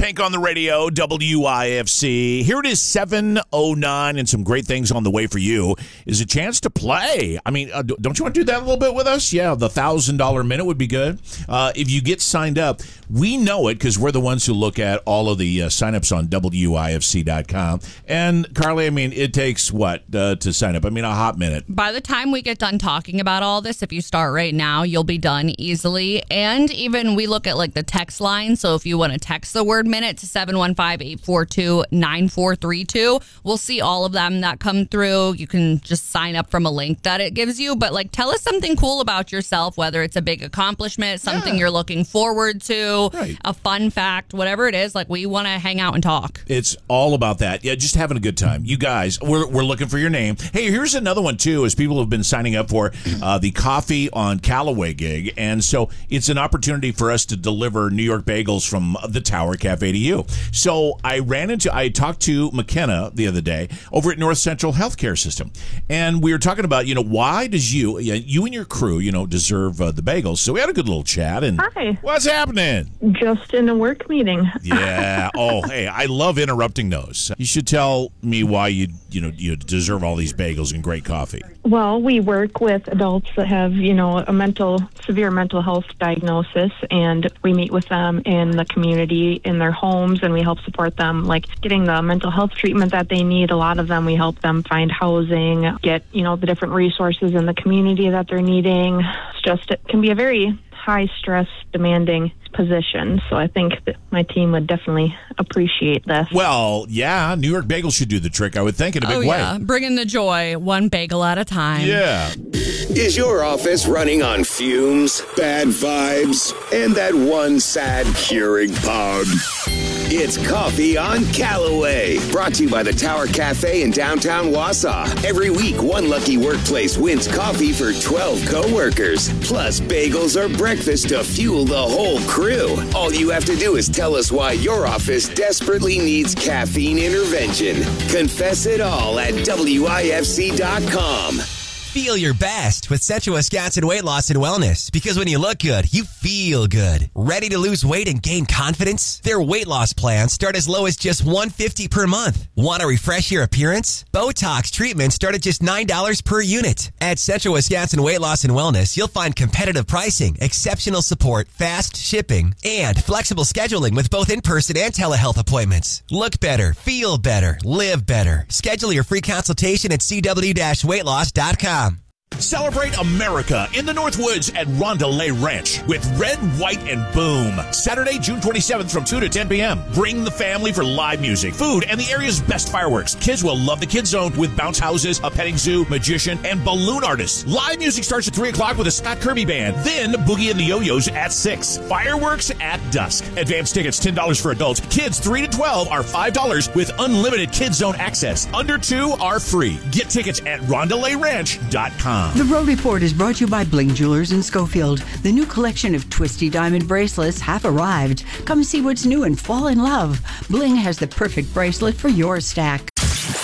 Pink on the radio, WIFC. Here it is, 7:09, and some great things on the way for you is a chance to play. I mean, don't you want to do that a little bit with us? Yeah, the $1,000 minute would be good. If you get signed up, we know it because we're the ones who look at all of the signups on WIFC.com. And, Carly, I mean, it takes what to sign up? I mean, a hot minute. By the time we get done talking about all this, if you start right now, you'll be done easily. And even we look at like the text line. So if you want to text the word minute to 715-842-9432, we'll see all of them that come through. You can just sign up from a link that it gives you. But like, tell us something cool about yourself, whether it's a big accomplishment, something you're looking forward to, a fun fact, whatever it is. Like, we want to hang out and talk. It's all about that. Yeah, just having a good time. You guys, we're looking for your name. Hey, here's another one, too, as people have been signing up for the Coffee on Callaway gig. And so it's an opportunity for us to deliver New York bagels from the Tower Cafe to you. So I talked to McKenna the other day over at North Central Healthcare System. And we were talking about, why does you and your crew, deserve the bagels. So we had a good little chat. And hi. What's happening? Just in a work meeting. Yeah. Oh, hey, I love interrupting those. You should tell me why you deserve all these bagels and great coffee. Well, we work with adults that have, a severe mental health diagnosis, and we meet with them in the community, in their homes, and we help support them, like getting the mental health treatment that they need. A lot of them, we help them find housing, get, the different resources in the community that they're needing. It can be a very high stress, demanding position. So I think that my team would definitely appreciate this. Well, yeah, New York Bagel should do the trick, I would think, in a big way. Bringing the joy, one bagel at a time. Yeah. Is your office running on fumes, bad vibes, and that one sad Keurig pug? It's Coffee on Callaway, brought to you by the Tower Cafe in downtown Wausau. Every week, one lucky workplace wins coffee for 12 co-workers, plus bagels or breakfast to fuel the whole crew. All you have to do is tell us why your office desperately needs caffeine intervention. Confess it all at WIFC.com. Feel your best with Central Wisconsin Weight Loss and Wellness, because when you look good, you feel good. Ready to lose weight and gain confidence? Their weight loss plans start as low as just $150 per month. Want to refresh your appearance? Botox treatments start at just $9 per unit. At Central Wisconsin Weight Loss and Wellness, you'll find competitive pricing, exceptional support, fast shipping, and flexible scheduling with both in-person and telehealth appointments. Look better, feel better, live better. Schedule your free consultation at cw-weightloss.com. Celebrate America in the Northwoods at Rondelay Ranch with Red, White, and Boom. Saturday, June 27th from 2 to 10 p.m. Bring the family for live music, food, and the area's best fireworks. Kids will love the Kids Zone with bounce houses, a petting zoo, magician, and balloon artists. Live music starts at 3 o'clock with a Scott Kirby Band. Then Boogie and the Yo-Yos at 6. Fireworks at dusk. Advance tickets $10 for adults. Kids 3 to 12 are $5 with unlimited Kids Zone access. Under 2 are free. Get tickets at RondelayRanch.com. The Road Report is brought to you by Bling Jewelers in Schofield. The new collection of twisty diamond bracelets have arrived. Come see what's new and fall in love. Bling has the perfect bracelet for your stack.